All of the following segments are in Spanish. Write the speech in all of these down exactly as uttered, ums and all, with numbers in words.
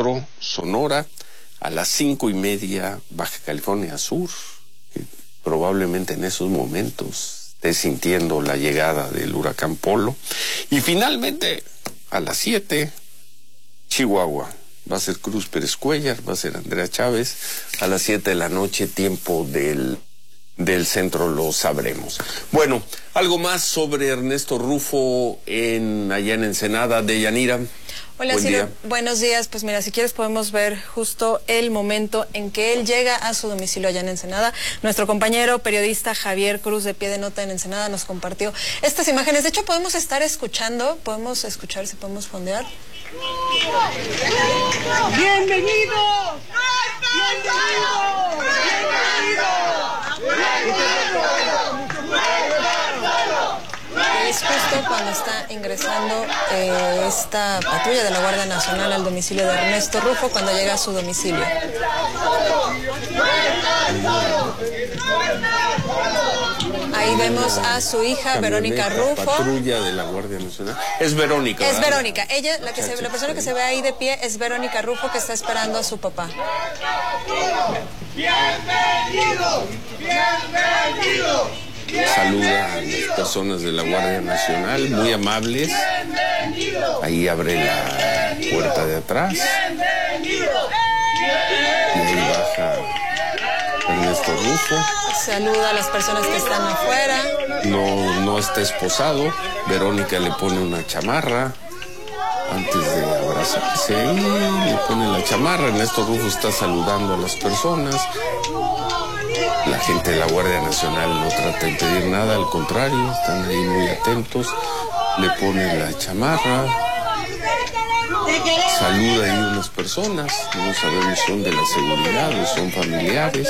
cuatro, Sonora. A las cinco y media, Baja California Sur. Que probablemente en esos momentos esté sintiendo la llegada del huracán Polo. Y finalmente, a las siete, Chihuahua. Va a ser Cruz Pérez Cuellar, va a ser Andrea Chávez. A las siete de la noche, tiempo del, del centro, lo sabremos. Bueno, algo más sobre Ernesto Rufo en allá en Ensenada. Deyanira. Hola, Buen Ciro. día. Buenos días. Pues mira, si quieres podemos ver justo el momento en que él llega a su domicilio allá en Ensenada. Nuestro compañero periodista Javier Cruz, de Pie de Nota en Ensenada, nos compartió estas imágenes. De hecho, podemos estar escuchando, podemos escuchar, si podemos fondear. ¡Bienvenidos! ¡Bienvenidos! Es justo cuando está ingresando eh, esta patrulla de la Guardia Nacional al domicilio de Ernesto Rufo, cuando llega a su domicilio. Ahí vemos a su hija, Verónica Rufo. Patrulla de la Guardia Nacional. Es Verónica. Es ¿verdad? Verónica. Ella, la, que se, la persona que se ve ahí de pie es Verónica Rufo, que está esperando a su papá. ¡Bienvenidos! ¡Bienvenidos! Saluda a las personas de la Guardia Nacional, muy amables. Ahí abre la puerta de atrás. Y ahí baja Ernesto Rufo. Saluda a las personas que están afuera. No, no está esposado. Verónica le pone una chamarra. Antes de abrazarse, ahí le pone la chamarra. Ernesto Rufo está saludando a las personas. La gente de la Guardia Nacional no trata de impedir nada, al contrario, están ahí muy atentos. Le pone la chamarra, saluda ahí unas personas, no sabemos si son de la seguridad o son familiares.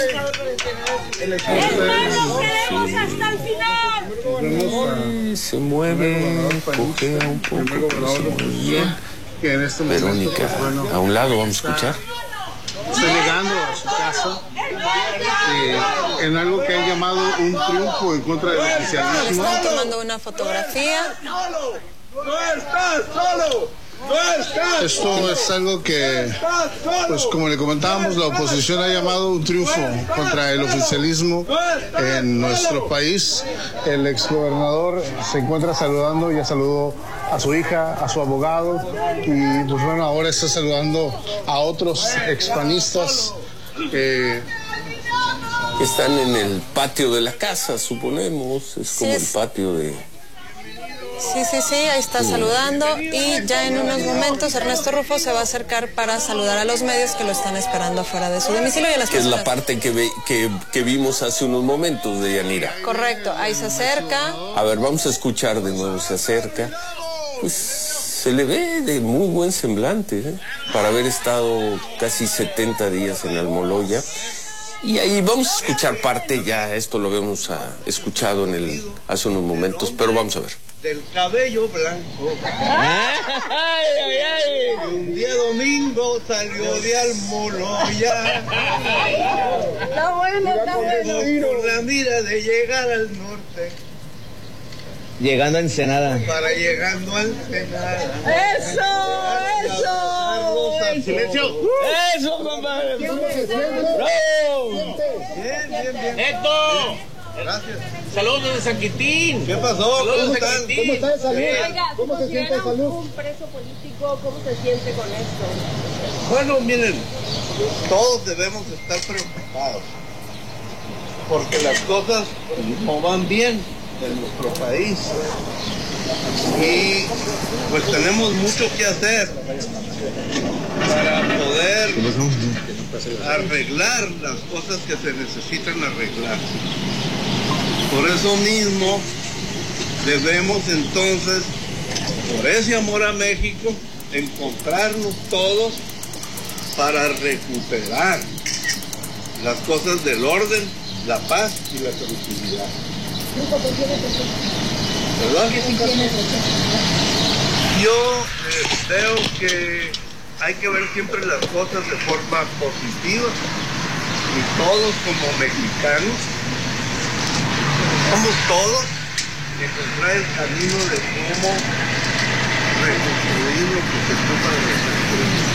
Eh, se mueve, cojea un poco, pero se mueve bien. Verónica, a un lado, vamos a escuchar. Está llegando a su casa eh, en algo que han llamado un triunfo en contra del oficialismo. Están tomando una fotografía. ¡No estás solo! ¡No estás! Esto es algo que, pues como le comentábamos, la oposición ha llamado un triunfo contra el oficialismo en nuestro país. El exgobernador se encuentra saludando, ya saludó a su hija, a su abogado, y pues bueno, ahora está saludando a otros expanistas. Eh, Están en el patio de la casa, suponemos, es como Sí, el patio de... Sí, sí, sí, ahí está saludando, y ya en unos momentos Ernesto Rufo se va a acercar para saludar a los medios que lo están esperando afuera de su domicilio y a las Que es personas. la parte que, ve, que, que vimos hace unos momentos de Yanira. Correcto, ahí se acerca. A ver, vamos a escuchar de nuevo, se acerca. Pues se le ve de muy buen semblante, ¿eh? Para haber estado casi setenta días en Almoloya. Y ahí vamos a escuchar parte, ya esto lo habíamos uh, escuchado en el, hace unos momentos, pero vamos a ver. Del cabello blanco. Ay, ay, ay. Un día domingo salió de Almoloya. Está bueno, está bueno. Con la mira de llegar al norte. Llegando a Ensenada. Para llegando a Ensenada. ¡Eso! ¡Eso! ¡Silencio! ¡Eso, compadre! Bien, bien, bien. ¡Esto! Gracias. ¡Saludos desde San Quintín! ¿Qué pasó? Saludos ¿Cómo de están? San Quintín. ¿Cómo está de salud? Oiga, ¿Cómo se siente de consideran salud? un preso político? ¿Cómo se siente con esto? Bueno, miren, todos debemos estar preocupados porque las cosas no van bien en nuestro país y pues tenemos mucho que hacer para poder arreglar las cosas que se necesitan arreglar. Por eso mismo debemos entonces, por ese amor a México, encontrarnos todos para recuperar las cosas del orden, la paz y la tranquilidad. ¿Verdad? Yo eh, veo que hay que ver siempre las cosas de forma positiva y todos como mexicanos somos todos encontrar el camino de cómo reconstruir lo que se ocupa de nosotros.